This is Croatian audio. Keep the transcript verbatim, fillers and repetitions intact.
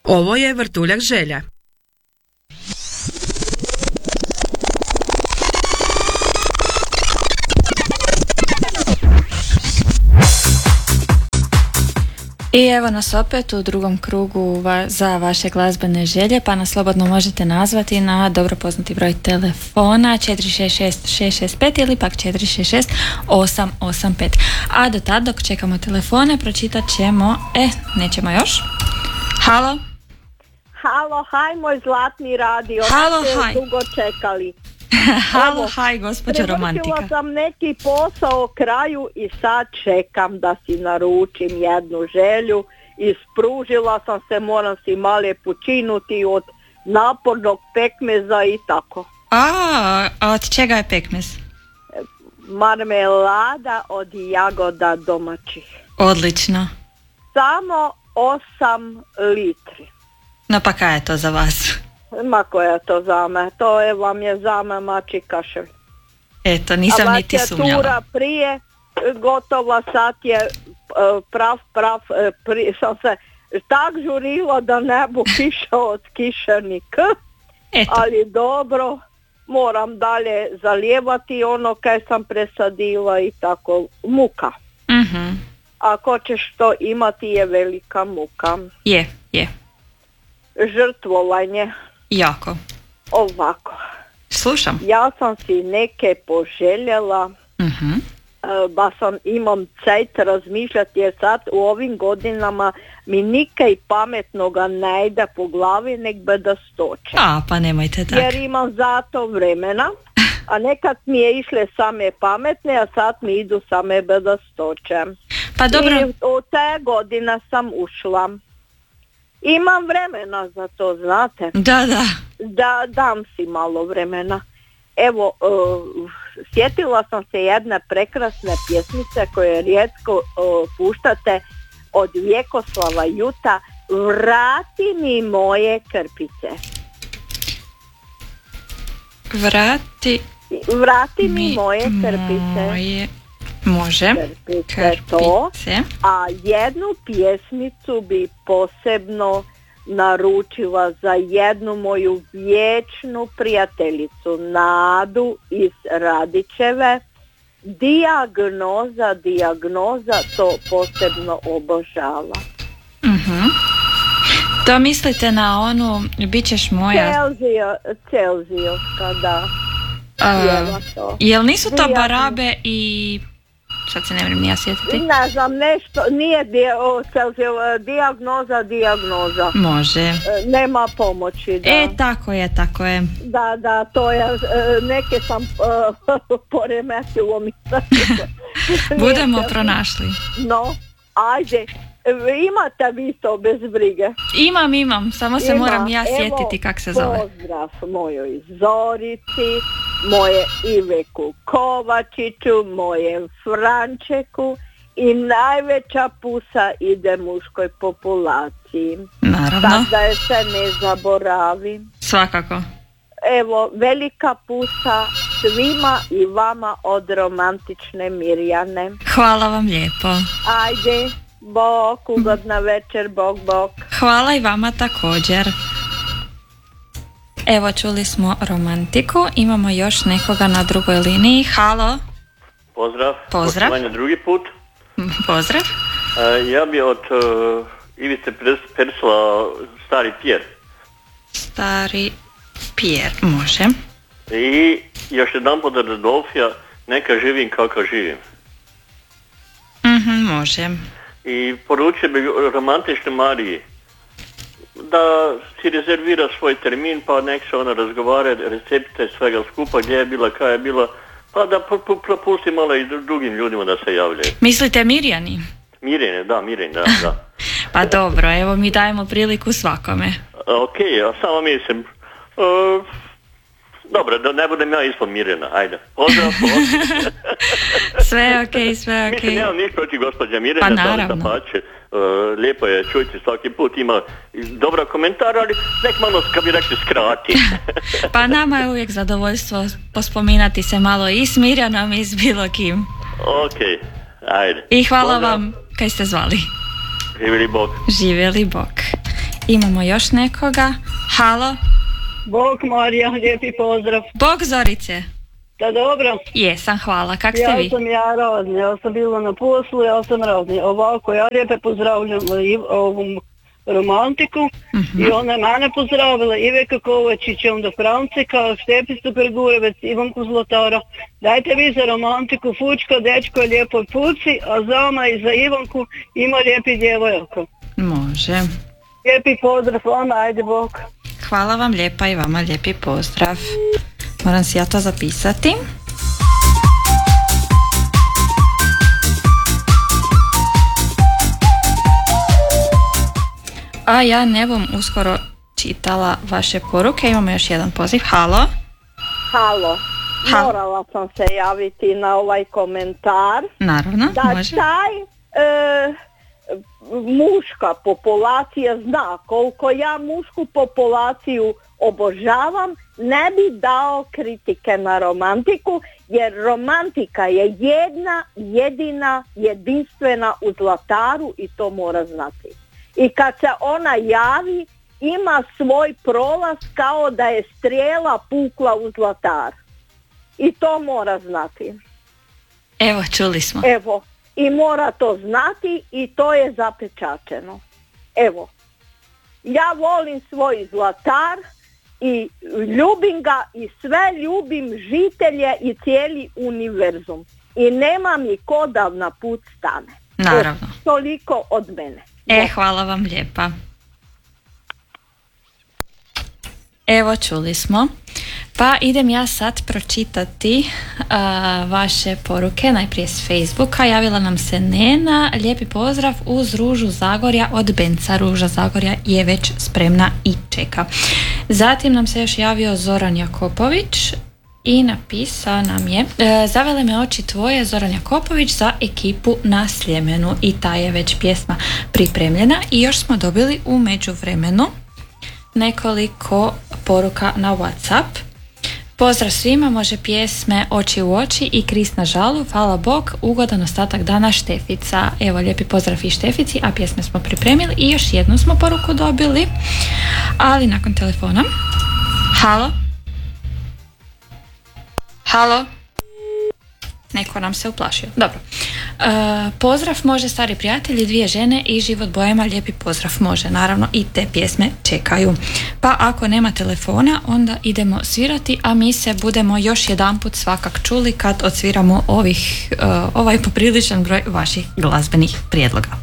Ovo je Vrtuljak želja. I evo nas opet u drugom krugu va- za vaše glazbene želje, pa nas slobodno možete nazvati na dobro poznati broj telefona četiri šest šest šest šest pet ili pak četiri šest šest osam osam pet. A do tad dok čekamo telefone pročitat ćemo, e, nećemo još. Halo? Halo, haj moj zlatni radio. Halo, Nas ste haj. dugo čekali. Halo, Evo, haj, gospođo romantika. Prevršila sam neki posao kraju i sad čekam da si naručim jednu želju. Ispružila sam se, moram si male počinuti od napornog pekmeza i tako. A, a od čega je pekmez? Marmelada od jagoda domaćih. Odlično. Samo osam litri. No pa kaj je to za vas? Ma koja je to za me? To je vam je za me mači kašelj. Eto, nisam niti sumnjala. A tura prije gotova, sad je e, prav, prav, e, pri, sam se tak žurila da ne bu kiša od kišenik. Eto. Ali dobro, moram dalje zalijevati ono kaj sam presadila i tako, muka. Mhm. Ako ćeš to imati je velika muka. Je, je. Žrtvovanje. Jako. Ovako. Slušam. Ja sam si neke poželjela, Mhm. e, ba sam imam cajt razmišljati jer sad u ovim godinama mi nikaj pametnoga ne ide po glavi nek da stoče. A, pa nemojte tako. Jer imam za to vremena, a nekad mi je išle same pametne, a sad mi idu same bedastoće. Pa dobro. I u te godine sam ušla. Imam vremena za to, znate. Da, da. Da dam si malo vremena. Evo, uh, sjetila sam se jedne prekrasne pjesmice koje rijetko uh, puštate od Vjekoslava Juta. Vrati mi moje krpice. Vrati Vrati mi mi moje krpice. moje... Može. Krpice, to. Krpice. A jednu pjesmicu bi posebno naručila za jednu moju vječnu prijateljicu Nadu iz Radićeve. Dijagnoza, dijagnoza, to posebno obožava. Mhm. To mislite na onu bit ćeš moja... Celzio, Celzijovska, da. A, Pjeva to. jel nisu to Dijagno- Barabe i... Sad se ne vrem ja sjetiti. Ne znam, nešto, nije dio, o, Celzijov, dijagnoza, dijagnoza. Može. E, Nema pomoći, da. E, tako je, tako je. Da, da, to je, e, neke sam e, poremetilo mi. Budemo Nije- pronašli. No, ajde, E, imate vi to bez brige. Imam, imam, samo se Ima. moram ja Evo, sjetiti kak se zove. Pozdrav mojoj Zorici, moje Iveku Kovačiću, mojem Frančeku i najveća pusa ide muškoj populaciji. Naravno, Tako da je se ne zaboravi. svakako. Evo, velika pusa svima i vama od romantične Mirjane. Hvala vam lijepo. Ajde, bok, ugodna večer, bok, bok. Hvala i vama također. Evo, čuli smo romantiku, imamo još nekoga na drugoj liniji. Halo, Pozdrav. Pozdrav. Poštovanje drugi put. pozdrav. E, ja bi od uh, Ivice Pers- Persla Stari Pjer. Stari Pjer, može. I još jedan pod Radolfija, neka živim kako živim. Mhm, može. I poručio bi romantičnoj Mariji da si rezervira svoj termin pa nek se ona razgovara, recepte svega skupa, gdje je bila, kaj je bila, pa da pro- pro- propusti malo i dru- drugim ljudima da se javljaju. Mislite Mirjani? Mirjane, da, Mirjane, da, da. Pa dobro, evo mi dajemo priliku svakome. Ok, a samo mislim, uh, dobro, da ne budem ja ispod Mirjana, ajde. Pozdrav, pozdrav. Sve ok, sve ok. Mislim, nemam ništa protiv gospođa Mirjana, Pa da li naravno. dapače, uh, lijepo je čuti svaki put, ima dobra komentara, ali nek malo, kad bi rekli, skrati. Pa nama je uvijek zadovoljstvo pospominati se malo i s Mirjanom i s bilo kim. Ok, ajde. I hvala Pozdrav. vam kaj ste zvali. Živjeli Bog. Živjeli Bog. Imamo još nekoga. Halo. Bog Marija, lijepi pozdrav. Bog Zorice. Da, dobro? Jesam, hvala. Kak ste ja vi? Ja sam ja razni, ja sam bila na poslu, ja sam razni. Ovako, ja lijepe pozdravljam ovom romantiku uh-huh. i ona je mene pozdravila Iveka Kovačića, onda Francika, Štepistu Pergurevec, Ivanku Zlatara. Dajte vi za romantiku Fučka, dečko je lijepoj puci, a za Ama i za Ivanku ima lijepi djevojaka. Može. Lijepi pozdrav vama, ajde Bog. Hvala vam lijepa i vama lijepi pozdrav. Moram si ja to zapisati. A ja ne bom uskoro čitala vaše poruke. Imamo još jedan poziv. Halo. Halo. Ha. Morala sam se javiti na ovaj komentar. Naravno, da može. taj e, muška populacija zna koliko ja mušku populaciju obožavam, ne bi dao kritike na romantiku, jer romantika je jedna, jedina, jedinstvena u Zlataru i to mora znati. I kad se ona javi, ima svoj prolaz kao da je strijela pukla u Zlatar. I to mora znati. Evo, čuli smo. Evo, i mora to znati i to je zapečačeno. Evo, ja volim svoj Zlatar i ljubim ga i sve ljubim žitelje i cijeli univerzum. I nema mi ko da na put stane. Naravno. Evo, toliko od mene. E, hvala vam lijepa. Evo, čuli smo. Pa idem ja sad pročitati uh, vaše poruke, najprije s Facebooka. Javila nam se Nena, lijepi pozdrav uz Ružu Zagorja od Benca. Ruža Zagorja je već spremna i čeka. Zatim nam se još javio Zoran Jakopović i napisao nam je e, Zavele me oči tvoje, Zoran Jakopović, za ekipu na Sljemenu, i ta je već pjesma pripremljena. I još smo dobili u međuvremenu nekoliko poruka na WhatsApp. Pozdrav svima, može pjesme Oči u oči i Kris na žalu, hvala Bog, ugodan ostatak dana, Štefica. Evo, lijepi pozdrav i Štefici, a pjesme smo pripremili. I još jednu smo poruku dobili, ali nakon telefona. Halo? Halo? Neko nam se uplašio. Dobro. E, pozdrav može stari prijatelji, dvije žene i život bojama, lijepi pozdrav može. Naravno i te pjesme čekaju. Pa ako nema telefona, onda idemo svirati, a mi se budemo još jedanput svakak čuli kad odsviramo ovih, uh, ovaj popriličan broj vaših glazbenih prijedloga.